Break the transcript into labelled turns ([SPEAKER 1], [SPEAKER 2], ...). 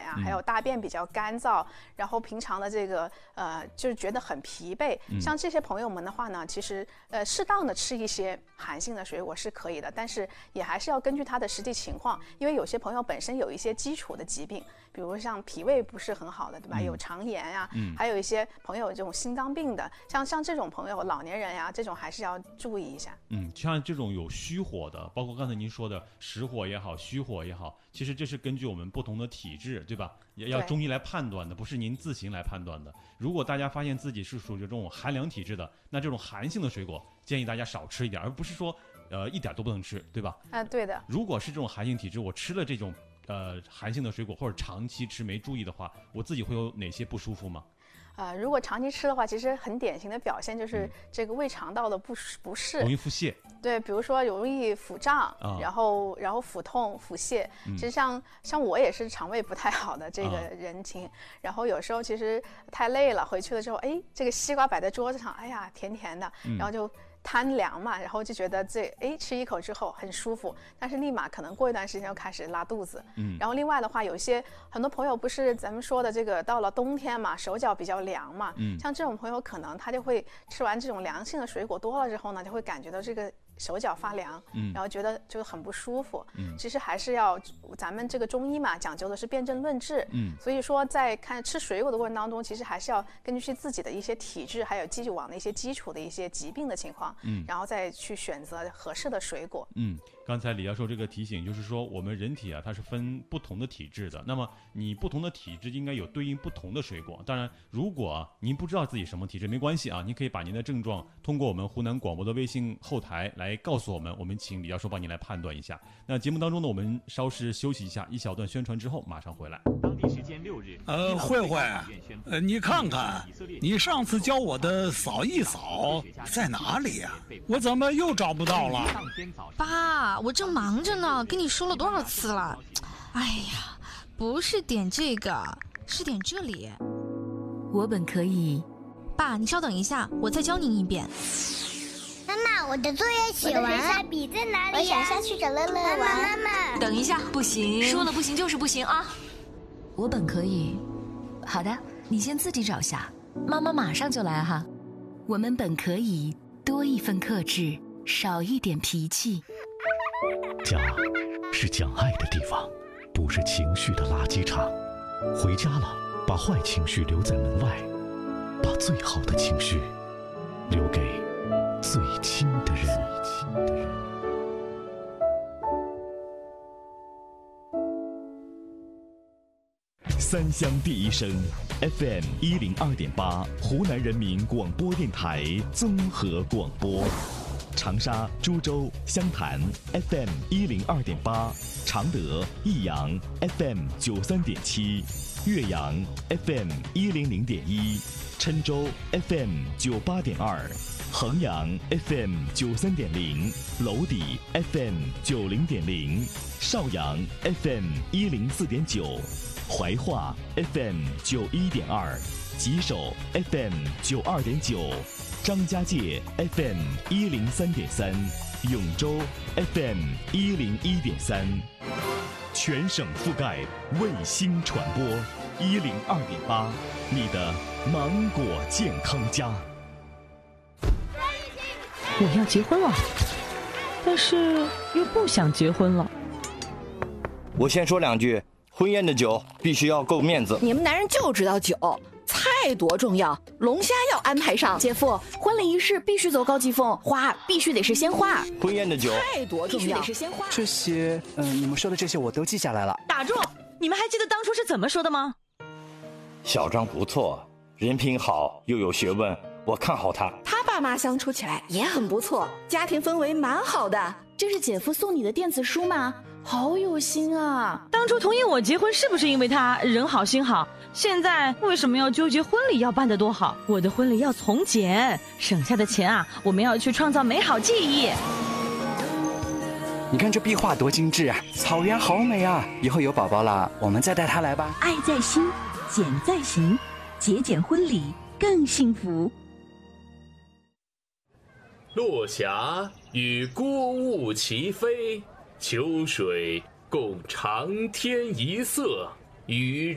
[SPEAKER 1] 啊，还有大便比较干燥，然后平常的这个就是觉得很疲惫，像这些朋友们的话呢，其实适当的吃一些寒性的水果是可以的，但是也还是要根据他的实际情况，因为有些朋友本身有一些基础的疾病，比如像脾胃不是很好的，对吧？有肠炎呀，还有一些朋友有这种心脏病的，像这种朋友，老年人呀，这种还是要注意一下。
[SPEAKER 2] 像这种有虚火的，包括刚才您说的实火也好，虚火也好，其实这是根据我们不同的体质，对吧？也要中医来判断的，不是您自行来判断的。如果大家发现自己是属于这种寒凉体质的，那这种寒性的水果建议大家少吃一点，而不是说一点都不能吃，对吧？
[SPEAKER 1] 对的。
[SPEAKER 2] 如果是这种寒性体质，我吃了这种寒性的水果，或者长期吃没注意的话，我自己会有哪些不舒服吗？
[SPEAKER 1] 如果长期吃的话，其实很典型的表现就是这个胃肠道的不适，
[SPEAKER 2] 容易腹泻。
[SPEAKER 1] 对，比如说容易腹胀，然后腹痛、腹泻。其实像我也是肠胃不太好的这个人群，然后有时候其实太累了，回去了之后，这个西瓜摆在桌子上，哎呀，甜甜的，然后就贪凉嘛，然后就觉得吃一口之后很舒服，但是立马可能过一段时间又开始拉肚子。然后另外的话，有些很多朋友不是咱们说的这个到了冬天嘛，手脚比较凉嘛，像这种朋友可能他就会吃完这种凉性的水果多了之后呢，就会感觉到这个手脚发凉，然后觉得就很不舒服。其实还是要咱们这个中医嘛，讲究的是辨证论治。所以说在吃水果的过程当中，其实还是要根据自己的一些体质，还有继续往的一些基础的一些疾病的情况，然后再去选择合适的水果。
[SPEAKER 2] 刚才李教授这个提醒就是说，我们人体啊，它是分不同的体质的。那么你不同的体质应该有对应不同的水果。当然，如果您不知道自己什么体质，没关系啊，您可以把您的症状通过我们湖南广播的微信后台来告诉我们，我们请李教授帮您来判断一下。那节目当中呢，我们稍事休息一下，一小段宣传之后马上回来。
[SPEAKER 3] 当地时间6日，
[SPEAKER 4] 慧慧，你看看，你上次教我的扫一扫在哪里呀？我怎么又找不到了？
[SPEAKER 5] 爸，我正忙着呢，跟你说了多少次了？哎呀，不是点这个，是点这里。
[SPEAKER 6] 我本可以。
[SPEAKER 5] 爸，你稍等一下，我再教您一遍。
[SPEAKER 7] 妈妈，我的作业写完，我的水彩笔在哪里呀？我想下去找乐乐玩。妈妈，
[SPEAKER 6] 等一下，不行，
[SPEAKER 5] 说了不行就是不行啊！
[SPEAKER 6] 我本可以。好的，你先自己找下，妈妈马上就来哈。我们本可以多一份克制，少一点脾气。
[SPEAKER 8] 家是讲爱的地方，不是情绪的垃圾场。回家了，把坏情绪留在门外，把最好的情绪留给最亲的人。三湘第一声 FM 102.8，湖南人民广播电台综合广播。长沙、株洲、湘潭 FM 102.8，常德、益阳 FM 93.7，岳阳 FM 100.1，郴州 FM 98.2，衡阳 FM 93.0，娄底 FM 90.0，邵阳 FM 104.9，怀化 FM 91.2，吉首 FM 92.9，张家界 FM 103.3，永州 FM 101.3，全省覆盖卫星传播102.8，你的芒果健康家。
[SPEAKER 9] 我要结婚了，但是又不想结婚了。
[SPEAKER 10] 我先说两句，婚宴的酒必须要够面子。
[SPEAKER 11] 你们男人就知道酒，菜多重要，龙虾要安排上。姐夫，婚礼仪式必须走高级风，花必须得是鲜花。
[SPEAKER 10] 婚宴的酒
[SPEAKER 11] 菜多重要，必须得是鲜花。
[SPEAKER 12] 这些，你们说的这些我都记下来了。
[SPEAKER 9] 打住！你们还记得当初是怎么说的吗？
[SPEAKER 10] 小张不错，人品好又有学问，我看好他。
[SPEAKER 11] 他爸妈相处起来也很不错，家庭氛围蛮好的。这是姐夫送你的电子书吗？好有心啊！
[SPEAKER 9] 当初同意我结婚是不是因为他人好心好？现在为什么要纠结婚礼要办得多好？我的婚礼要从简，省下的钱啊，我们要去创造美好记忆。
[SPEAKER 12] 你看这壁画多精致啊，草原好美啊！以后有宝宝了，我们再带他来吧。
[SPEAKER 13] 爱在心，简在行，节俭婚礼更幸福。
[SPEAKER 14] 落霞与孤鹜齐飞，秋水共长天一色，与